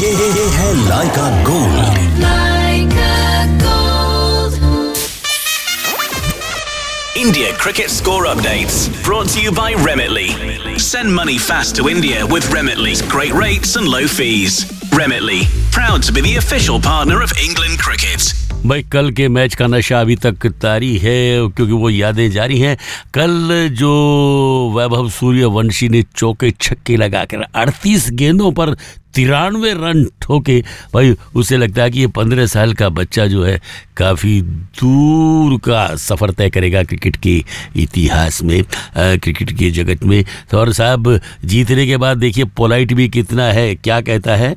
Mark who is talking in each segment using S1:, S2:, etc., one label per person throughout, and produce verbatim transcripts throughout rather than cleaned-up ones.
S1: ये है लाइका gold. Lyca gold.
S2: India cricket score updates brought to you by Remitly. Send money fast to India with Remitly's great rates and low fees. Remitly, proud to be the official partner of England cricket.
S3: भाई कल के match का नशा अभी तक तारी है क्योंकि वो यादें जारी हैं। कल जो वैभव सूर्यवंशी ने चौके छक्के लगाकर अड़तीस गेंदों पर तिरानवे रन ठोके, भाई उसे लगता है कि ये पंद्रह साल का बच्चा जो है काफ़ी दूर का सफ़र तय करेगा क्रिकेट के इतिहास में, क्रिकेट के जगत में। तो और साहब जीतने के बाद देखिए पोलाइट भी कितना है, क्या कहता है।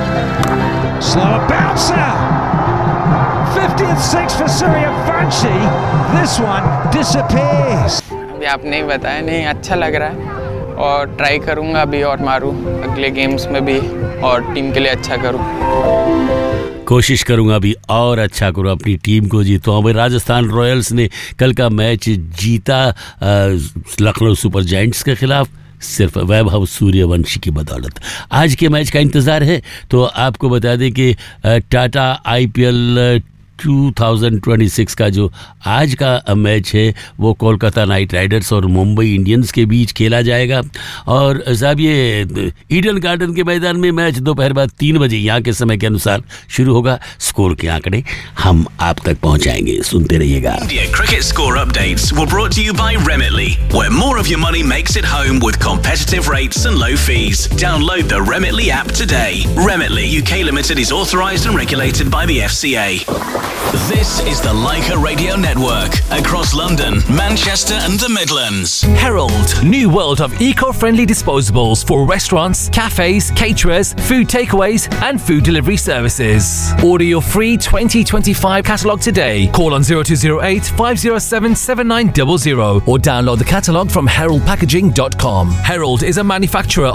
S4: fiftieth six for Suryavanshi. This one disappears.
S5: अभी आपने ही बताया, नहीं अच्छा लग रहा है और ट्राई करूंगा अभी और मारूं अगले गेम्स में भी और टीम के लिए अच्छा करूं।
S3: कोशिश करूंगा अभी और अच्छा करूं, अपनी टीम को जीतूं। भाई राजस्थान रॉयल्स ने कल का मैच जीता लखनऊ सुपर जायंट्स के खिलाफ सिर्फ वैभव सूर्यवंशी की बदौलत। आज के मैच का इंतज़ार है तो आपको बता दें कि टाटा आईपीएल दो हज़ार छब्बीस का जो आज का मैच है वो कोलकाता नाइट राइडर्स और मुंबई इंडियंस के बीच खेला जाएगा। और साहब ये ईडन गार्डन के मैदान में मैच दोपहर बाद तीन बजे यहाँ के समय के अनुसार शुरू होगा। स्कोर के आंकड़े हम आप तक पहुँचाएंगे, सुनते रहिएगा।
S2: India cricket score updates were brought to you by Remitly, where more of your money makes it home with competitive rates and low fees. Download the Remitly app today. Remitly U K Limited is authorised and regulated by the F C A. This is the Laika Radio Network across London, Manchester and the Midlands.
S6: Herald, new world of eco-friendly disposables for restaurants, cafes, caterers, food takeaways and food delivery services. Order your free twenty twenty-five catalogue today. Call on zero two zero eight five zero seven seven nine zero zero or download the catalogue from herald packaging dot com. Herald is a manufacturer